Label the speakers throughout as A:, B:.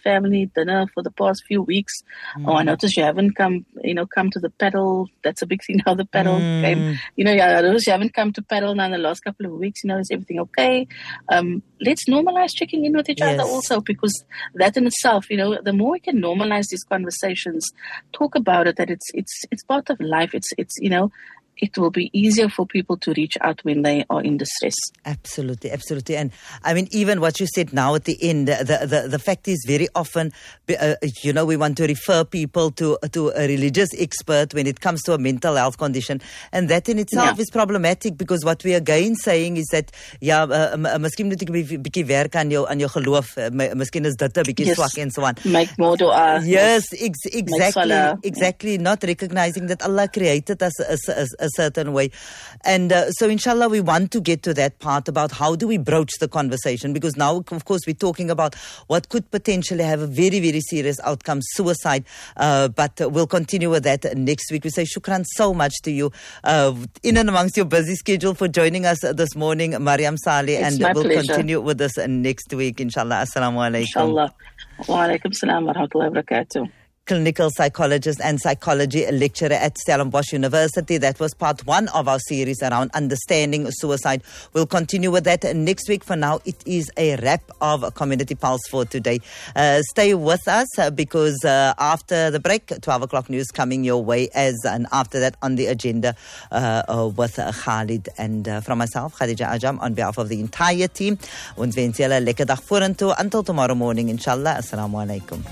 A: family dinner for the past few weeks. Oh, I noticed you haven't come to the paddle. That's a big thing now, the paddle game. I noticed you haven't come to paddle now in the last couple of weeks. Is everything okay? Let's normalize checking in with each other also, because that in itself, the more we can normalize these conversations, talk about it, that it's part of life. It will be easier for people to reach out when they are in distress.
B: Absolutely, absolutely. And I mean, even what you said now at the end, the fact is very often, we want to refer people to a religious expert when it comes to a mental health condition. And that in itself is problematic, because what we are again saying is that, miskien moet ek 'n bietjie werk aan jou geloof, miskien is dit 'n bietjie swak and so on.
A: Make more dua.
B: Yes, exactly. Not recognizing that Allah created us a certain way. And so inshallah we want to get to that part about how do we broach the conversation, because now of course we're talking about what could potentially have a very, very serious outcome, suicide, but we'll continue with that next week. We say shukran so much to you in and amongst your busy schedule for joining us this morning, Mariam Saleh, and we'll continue with this next week inshallah. Assalamu alaikum.
A: Inshallah. Wa alaikum salam wa rahmatullahi wa barakatuh.
B: Clinical psychologist and psychology lecturer at Stellenbosch University. That was part 1 of our series around understanding suicide. We'll continue with that next week. For now, it is a wrap of Community Pulse for today. Stay with us because after the break, 12 o'clock news coming your way, and after that on the agenda with Khalid, and from myself, Khadija Ajam, on behalf of the entire team. Ons wens julle 'n lekker dag vorentoe. Until tomorrow morning, inshallah. Assalamu alaikum.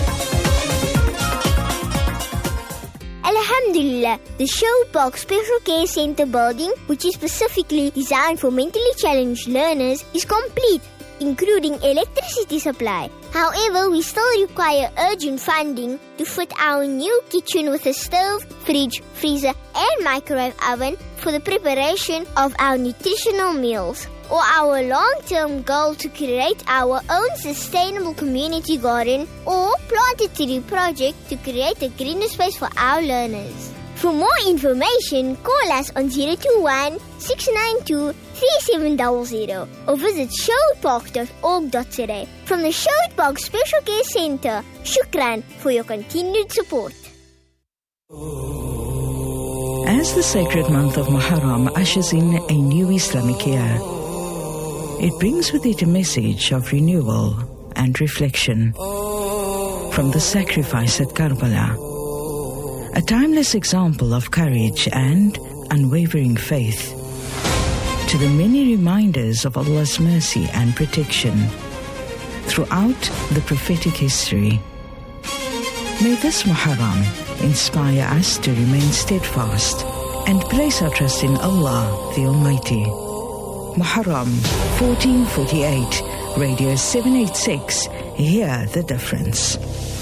C: Alhamdulillah, the Showbox Special Care Center building, which is specifically designed for mentally challenged learners, is complete, including electricity supply. However, we still require urgent funding to fit our new kitchen with a stove, fridge, freezer, and microwave oven for the preparation of our nutritional meals, or our long-term goal to create our own sustainable community garden, or plant a tree project to create a greener space for our learners. For more information, call us on 021-692-3700 or visit sherwoodpark.org.za. From the Sherwood Park Special Care Center, shukran for your continued support.
D: As the sacred month of Muharram ushers in a new Islamic year, it brings with it a message of renewal and reflection. From the sacrifice at Karbala, a timeless example of courage and unwavering faith, to the many reminders of Allah's mercy and protection throughout the prophetic history. May this Muharram inspire us to remain steadfast and place our trust in Allah, the Almighty. Muharram 1448, Radio 786, hear the difference.